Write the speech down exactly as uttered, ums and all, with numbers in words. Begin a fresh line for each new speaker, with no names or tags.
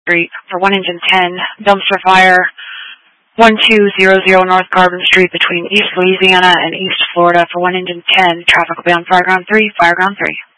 Street for one engine ten, dumpster fire, one two zero zero North Carbon Street between East Louisiana and East Florida for one engine ten, traffic will be on Fireground three, Fireground three.